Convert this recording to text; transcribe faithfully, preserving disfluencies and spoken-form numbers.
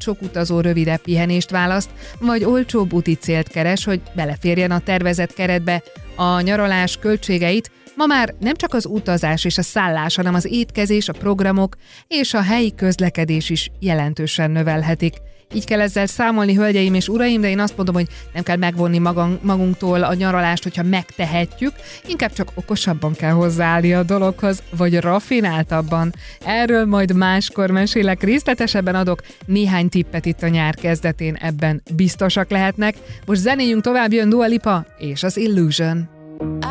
sok utazó rövidebb pihenést választ, vagy olcsóbb úti célt keres, hogy beleférjen a tervezett keretbe. A nyaralás költségeit ma már nem csak az utazás és a szállás, hanem az étkezés, a programok és a helyi közlekedés is jelentősen növelhetik. Így kell ezzel számolni, hölgyeim és uraim, de én azt mondom, hogy nem kell megvonni magunk, magunktól a nyaralást, hogyha megtehetjük, inkább csak okosabban kell hozzáállni a dologhoz, vagy raffináltabban. Erről majd máskor mesélek, részletesebben adok néhány tippet itt a nyár kezdetén, ebben biztosak lehetnek. Most zenéljünk tovább, jön Dua Lipa és az Illusion.